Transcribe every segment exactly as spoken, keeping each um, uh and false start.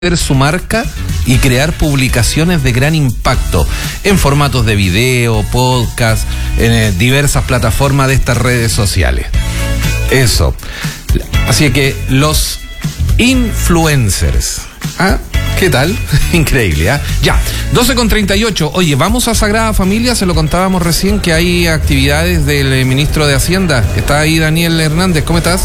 su marca y crear publicaciones de gran impacto en formatos de video, podcast, en eh, diversas plataformas de estas redes sociales. Eso. Así que los influencers. ¿Ah? ¿Qué tal? Increíble, ¿ah? ¿eh? Ya, doce con treinta y ocho. Oye, vamos a Sagrada Familia, se lo contábamos recién que hay actividades del ministro de Hacienda. Está ahí Daniel Hernández, ¿cómo estás?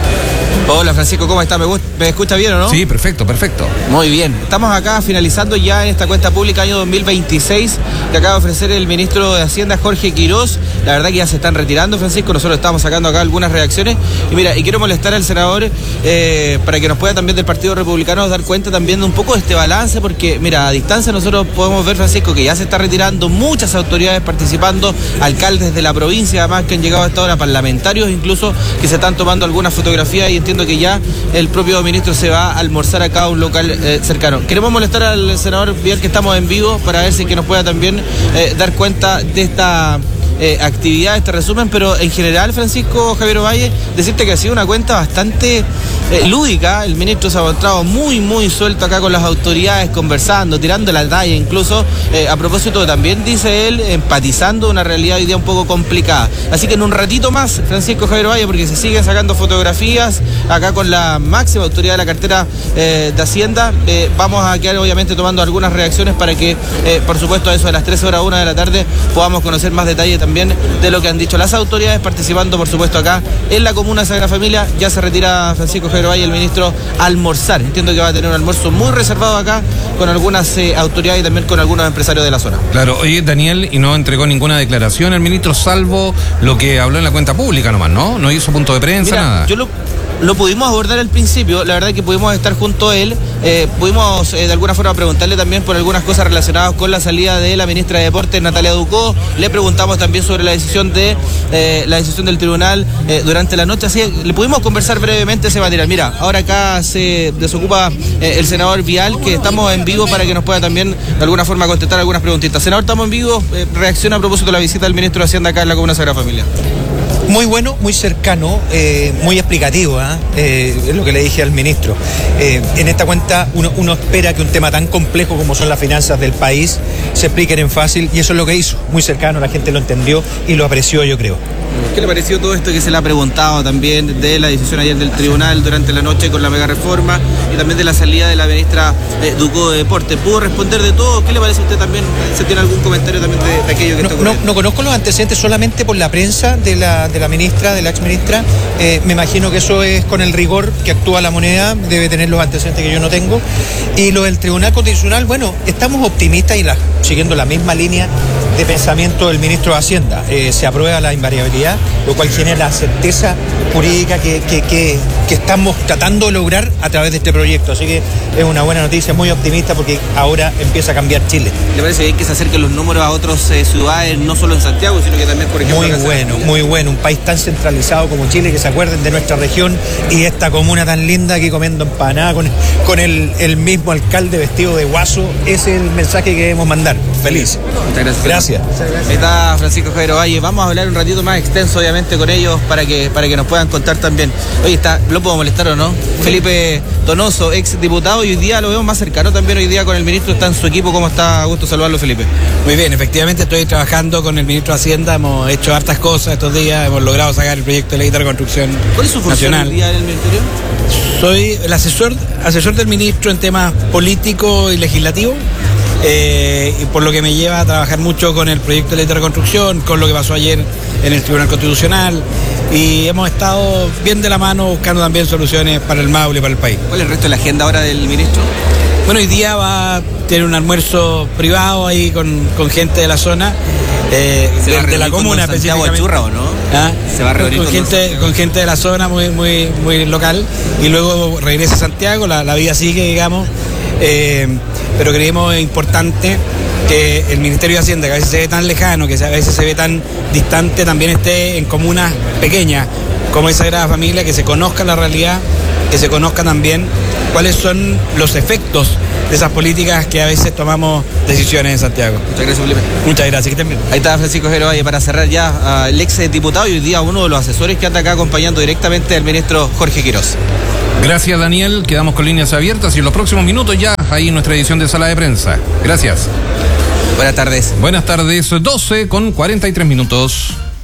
Hola Francisco, ¿cómo estás? ¿Me, ¿Me escucha bien o no? Sí, perfecto, perfecto. Muy bien. Estamos acá finalizando ya en esta cuenta pública año dos mil veintiséis que acaba de ofrecer el ministro de Hacienda, Jorge Quirós. La verdad que ya se están retirando, Francisco. Nosotros estamos sacando acá algunas reacciones. Y mira, y quiero molestar al senador eh, para que nos pueda también del Partido Republicano dar cuenta también de un poco de este balance, porque mira, a distancia nosotros podemos ver, Francisco, que ya se está retirando, muchas autoridades participando, alcaldes de la provincia además que han llegado a esta hora, parlamentarios incluso, que se están tomando algunas fotografías y entiendo que ya el propio ministro se va a almorzar acá a un local eh, cercano. Queremos molestar al senador Vidal, que estamos en vivo, para ver si que nos pueda también eh, dar cuenta de esta eh, actividad, este resumen, pero en general, Francisco Javier Ovalle, decirte que ha sido una cuenta bastante eh, lúdica. El ministro se ha mostrado muy, muy suelto acá con las autoridades, conversando, tirando la talla incluso, eh, a propósito también, dice él, empatizando una realidad hoy día un poco complicada. Así que en un ratito más, Francisco Javier Ovalle, porque se siguen sacando fotografías acá con la máxima autoridad de la cartera eh, de Hacienda, eh, vamos a quedar obviamente tomando algunas reacciones para que, eh, por supuesto, a eso de las trece horas, una de la tarde, podamos conocer más detalles también de lo que han dicho las autoridades, participando, por supuesto, acá en la comuna de Sagrada Familia. Ya se retira Francisco Javier Ovalle, el ministro, a almorzar. Entiendo que va a tener un almuerzo muy reservado acá con algunas eh, autoridades y también con algunos empresarios de la zona. Claro, oye, Daniel, y no entregó ninguna declaración el ministro, salvo lo que habló en la cuenta pública nomás, ¿no? No hizo punto de prensa, Mira, nada. Yo lo... Lo pudimos abordar al principio, la verdad que pudimos estar junto a él, eh, pudimos eh, de alguna forma preguntarle también por algunas cosas relacionadas con la salida de la ministra de Deportes, Natalia Ducó. Le preguntamos también sobre la decisión de eh, la decisión del tribunal eh, durante la noche, así le pudimos conversar brevemente ese material. Mira, ahora acá se desocupa eh, el senador Vial, que estamos en vivo para que nos pueda también de alguna forma contestar algunas preguntitas. Senador, estamos en vivo, eh, reacciona a propósito de la visita del ministro de Hacienda acá en la comuna de Sagrada Familia. Muy bueno, muy cercano, eh, muy explicativo, ¿eh? Eh, es lo que le dije al ministro. Eh, en esta cuenta uno, uno espera que un tema tan complejo como son las finanzas del país se expliquen en fácil, y eso es lo que hizo, muy cercano, la gente lo entendió y lo apreció, yo creo. ¿Qué le pareció todo esto que se le ha preguntado también de la decisión ayer del tribunal durante la noche con la mega reforma y también de la salida de la ministra eh, Ducó de Deportes? ¿Pudo responder de todo? ¿Qué le parece a usted también? ¿Se tiene algún comentario también de, de aquello que no, está ocurriendo? No, no conozco los antecedentes, solamente por la prensa de la, de la ministra, de la exministra. Eh, me imagino que eso es con el rigor que actúa la moneda, debe tener los antecedentes que yo no tengo. Y lo del Tribunal Constitucional, bueno, estamos optimistas y la, siguiendo la misma línea de pensamiento del ministro de Hacienda. Eh, se aprueba la invariabilidad, lo cual genera la certeza jurídica que, que, que, que estamos tratando de lograr a través de este proyecto. Así que es una buena noticia, muy optimista, porque ahora empieza a cambiar Chile. ¿Le parece bien que se acerquen los números a otras eh, ciudades, no solo en Santiago, sino que también, por ejemplo... Muy bueno, muy bueno. Un país tan centralizado como Chile, que se acuerden de nuestra región y esta comuna tan linda, aquí comiendo empanada con, con el, el mismo alcalde vestido de guaso. Ese es el mensaje que debemos mandar. Feliz. Muchas gracias. Gracias. Ahí está Francisco Javier Ovalle. Vamos a hablar un ratito más extenso, obviamente, con ellos para que, para que nos puedan contar también. Oye, está, ¿lo puedo molestar o no? Felipe Donoso, ex diputado, y hoy día lo vemos más cercano también hoy día con el ministro, está en su equipo. ¿Cómo está? Gusto saludarlo, Felipe. Muy bien, efectivamente estoy trabajando con el ministro de Hacienda, hemos hecho hartas cosas estos días, hemos logrado sacar el proyecto de ley de reconstrucción nacional. ¿Cuál es su función hoy día en el ministerio? Soy el asesor, asesor del ministro en temas políticos y legislativos. Eh, y por lo que me lleva a trabajar mucho con el proyecto de ley de reconstrucción, con lo que pasó ayer en el Tribunal Constitucional, y hemos estado bien de la mano buscando también soluciones para el Maule y para el país. ¿Cuál es el resto de la agenda ahora del ministro? Bueno, hoy día va a tener un almuerzo privado ahí con, con gente de la zona, eh, de, de la comuna específicamente. Churra, ¿o no? ¿Ah? Se va a reunir con, con, gente, con gente de la zona muy, muy, muy local, y luego regresa a Santiago, la, la vida sigue, digamos. Eh, pero creemos importante que el Ministerio de Hacienda, que a veces se ve tan lejano, que a veces se ve tan distante, también esté en comunas pequeñas como esa Sagrada Familia, que se conozca la realidad, que se conozca también cuáles son los efectos de esas políticas que a veces tomamos decisiones en Santiago. Muchas gracias, Felipe. Muchas gracias, que estén bien. Ahí está Francisco Javier Ovalle, para cerrar ya, uh, el ex diputado y hoy día uno de los asesores que anda acá acompañando directamente al ministro Jorge Quirós. Gracias, Daniel. Quedamos con líneas abiertas y en los próximos minutos ya ahí nuestra edición de Sala de Prensa. Gracias. Buenas tardes. Buenas tardes, doce con cuarenta y tres minutos.